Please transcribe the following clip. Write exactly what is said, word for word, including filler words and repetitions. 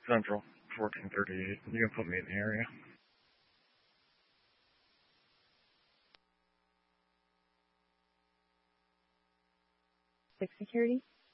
Central, fourteen thirty-eight. You can put me in the area. Six security.